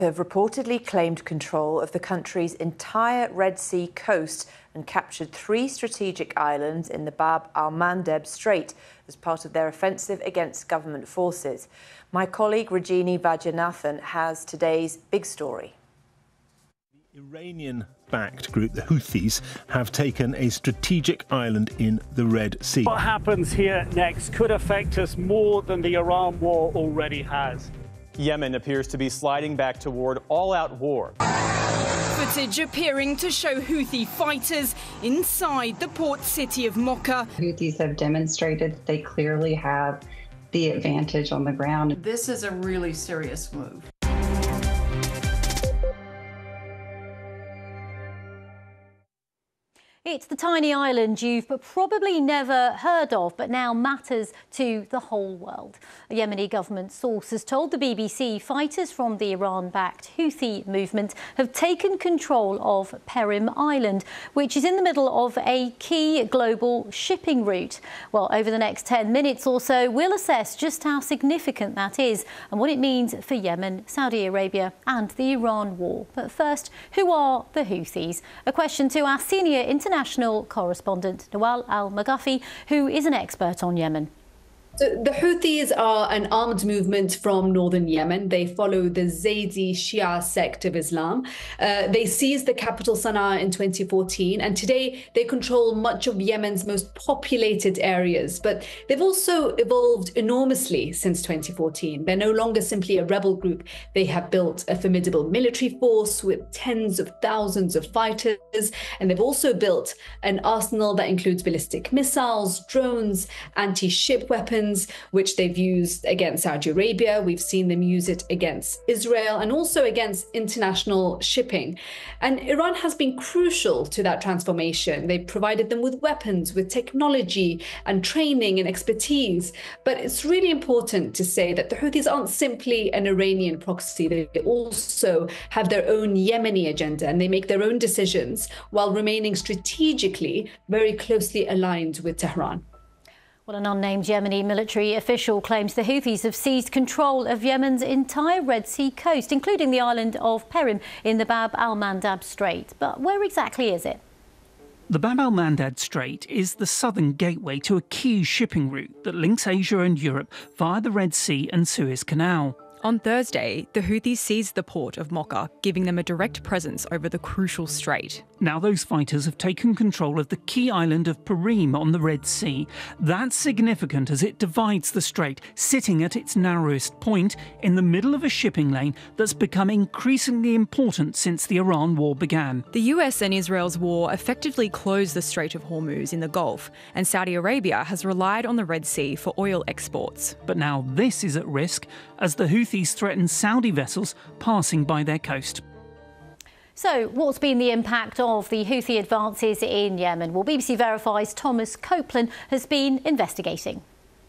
have reportedly claimed control of the country's entire Red Sea coast and captured 3 strategic islands in the Bab al-Mandeb Strait as part of their offensive against government forces. My colleague Rajini Vajanathan has today's big story. The Iranian-backed group, the Houthis, have taken a strategic island in the Red Sea. What happens here next could affect us more than the Iran war already has. Yemen appears to be sliding back toward all-out war. Footage appearing to show Houthi fighters inside the port city of Mocha. Houthis have demonstrated that they clearly have the advantage on the ground. This is a really serious move. It's the tiny island you've probably never heard of, but now matters to the whole world. A Yemeni government source has told the BBC fighters from the Iran-backed Houthi movement have taken control of Perim Island, which is in the middle of a key global shipping route. Well, over the next 10 minutes or so, we'll assess just how significant that is and what it means for Yemen, Saudi Arabia and the Iran war. But first, who are the Houthis? A question to our senior international correspondent Nawal Al-Maghafi, who is an expert on Yemen. So the Houthis are an armed movement from northern Yemen. They follow the Zaydi Shia sect of Islam. They seized the capital Sana'a in 2014, and today they control much of Yemen's most populated areas. But they've also evolved enormously since 2014. They're no longer simply a rebel group. They have built a formidable military force with tens of thousands of fighters, and they've also built an arsenal that includes ballistic missiles, drones, anti-ship weapons, which they've used against Saudi Arabia. We've seen them use it against Israel and also against international shipping. And Iran has been crucial to that transformation. They've provided them with weapons, with technology and training and expertise. But it's really important to say that the Houthis aren't simply an Iranian proxy. They also have their own Yemeni agenda, and they make their own decisions while remaining strategically very closely aligned with Tehran. Well, an unnamed Yemeni military official claims the Houthis have seized control of Yemen's entire Red Sea coast, including the island of Perim in the Bab al-Mandab Strait. But where exactly is it? The Bab al-Mandab Strait is the southern gateway to a key shipping route that links Asia and Europe via the Red Sea and Suez Canal. On Thursday, the Houthis seized the port of Mocha, giving them a direct presence over the crucial strait. Now those fighters have taken control of the key island of Perim on the Red Sea. That's significant as it divides the strait, sitting at its narrowest point in the middle of a shipping lane that's become increasingly important since the Iran war began. The US and Israel's war effectively closed the Strait of Hormuz in the Gulf, and Saudi Arabia has relied on the Red Sea for oil exports. But now this is at risk as the Houthis threaten Saudi vessels passing by their coast. So, what's been the impact of the Houthi advances in Yemen? Well, BBC Verify's Thomas Copeland has been investigating.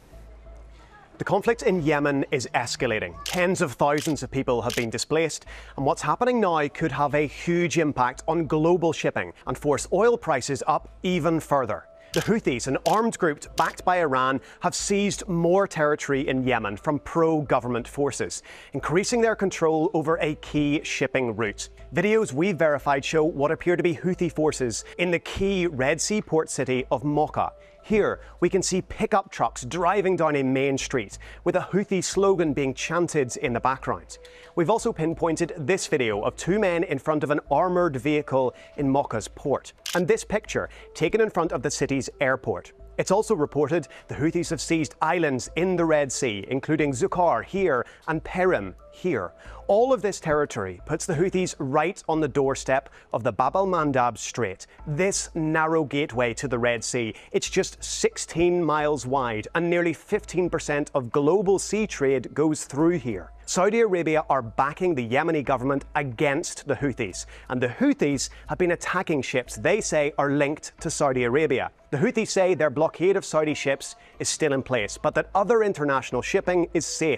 The conflict in Yemen is escalating. Tens of thousands of people have been displaced, and what's happening now could have a huge impact on global shipping and force oil prices up even further. The Houthis, an armed group backed by Iran, have seized more territory in Yemen from pro-government forces, increasing their control over a key shipping route. Videos we've verified show what appear to be Houthi forces in the key Red Sea port city of Mocha. Here, we can see pickup trucks driving down a main street, with a Houthi slogan being chanted in the background. We've also pinpointed this video of 2 men in front of an armoured vehicle in Mocha's port, and this picture taken in front of the city's airport. It's also reported the Houthis have seized islands in the Red Sea, including Zukar here and Perim here. All of this territory puts the Houthis right on the doorstep of the Bab al-Mandab Strait, this narrow gateway to the Red Sea. It's just 16 miles wide, and nearly 15% of global sea trade goes through here. Saudi Arabia are backing the Yemeni government against the Houthis, and the Houthis have been attacking ships they say are linked to Saudi Arabia. The Houthis say their blockade of Saudi ships is still in place, but that other international shipping is safe.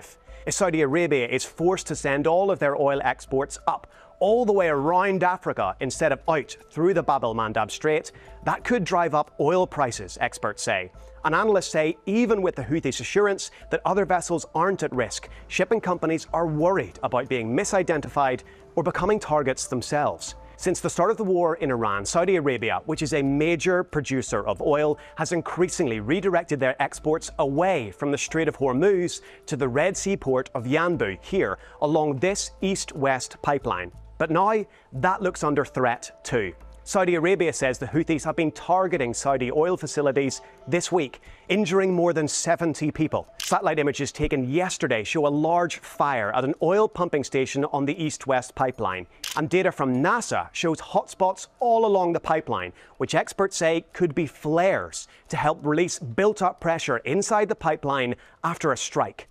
If Saudi Arabia is forced to send all of their oil exports up all the way around Africa instead of out through the Bab el-Mandab Strait, that could drive up oil prices, experts say. And analysts say even with the Houthis' assurance that other vessels aren't at risk, shipping companies are worried about being misidentified or becoming targets themselves. Since the start of the war in Iran, Saudi Arabia, which is a major producer of oil, has increasingly redirected their exports away from the Strait of Hormuz to the Red Sea port of Yanbu here along this east-west pipeline. But now that looks under threat too. Saudi Arabia says the Houthis have been targeting Saudi oil facilities this week, injuring more than 70 people. Satellite images taken yesterday show a large fire at an oil pumping station on the east-west pipeline. And data from NASA shows hotspots all along the pipeline, which experts say could be flares to help release built-up pressure inside the pipeline after a strike.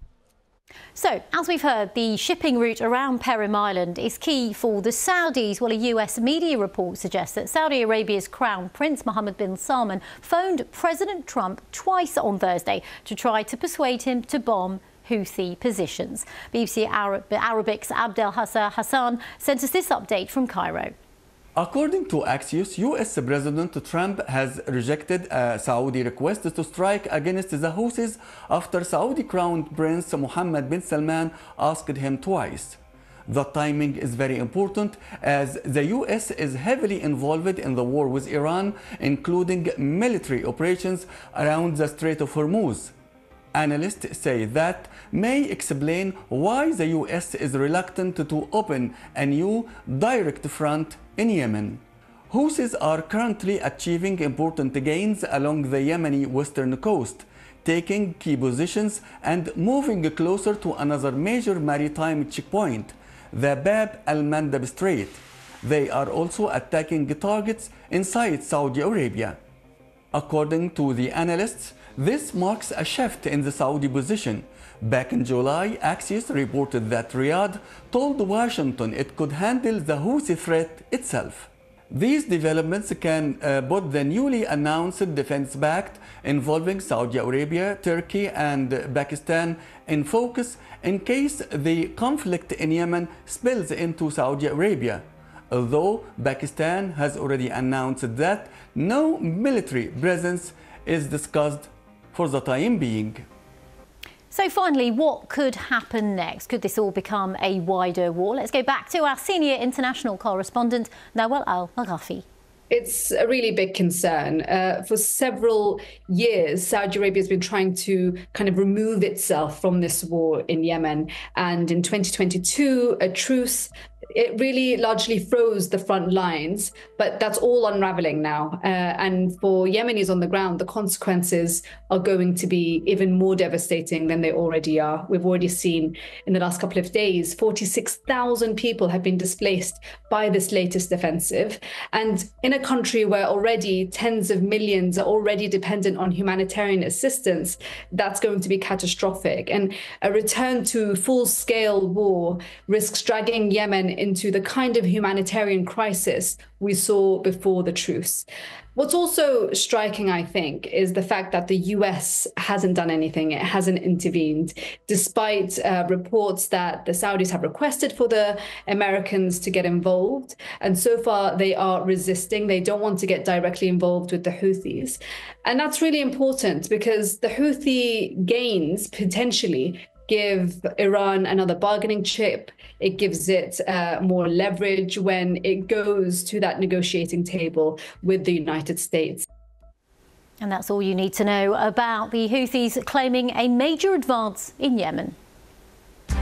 So, as we've heard, the shipping route around Perim Island is key for the Saudis. Well, a US media report suggests that Saudi Arabia's Crown Prince Mohammed bin Salman phoned President Trump twice on Thursday to try to persuade him to bomb Houthi positions. BBC Arabic's Abdel Hassan sent us this update from Cairo. According to Axios, US President Trump has rejected a Saudi request to strike against the Houthis after Saudi Crown Prince Mohammed bin Salman asked him twice. The timing is very important as the US is heavily involved in the war with Iran, including military operations around the Strait of Hormuz. Analysts say that may explain why the US is reluctant to open a new direct front in Yemen. Houthis are currently achieving important gains along the Yemeni western coast, taking key positions and moving closer to another major maritime checkpoint, the Bab el-Mandab Strait. They are also attacking targets inside Saudi Arabia. According to the analysts, this marks a shift in the Saudi position. Back in July, Axios reported that Riyadh told Washington it could handle the Houthi threat itself. These developments can put the newly announced defense pact involving Saudi Arabia, Turkey and Pakistan in focus in case the conflict in Yemen spills into Saudi Arabia, although Pakistan has already announced that no military presence is discussed for the time being. So finally, what could happen next? Could this all become a wider war? Let's go back to our senior international correspondent, Nawal Al-Maghafi. It's a really big concern. For several years, Saudi Arabia has been trying to kind of remove itself from this war in Yemen. And in 2022, a truce, it really largely froze the front lines, but that's all unraveling now. And for Yemenis on the ground, the consequences are going to be even more devastating than they already are. We've already seen in the last couple of days, 46,000 people have been displaced by this latest offensive. And in a country where already tens of millions are already dependent on humanitarian assistance, that's going to be catastrophic. And a return to full-scale war risks dragging Yemen into the kind of humanitarian crisis we saw before the truce. What's also striking, I think, is the fact that the US hasn't done anything. It hasn't intervened, despite reports that the Saudis have requested for the Americans to get involved. And so far, they are resisting. They don't want to get directly involved with the Houthis. And that's really important because the Houthi gains potentially give Iran another bargaining chip. It gives it more leverage when it goes to that negotiating table with the United States. And that's all you need to know about the Houthis claiming a major advance in Yemen.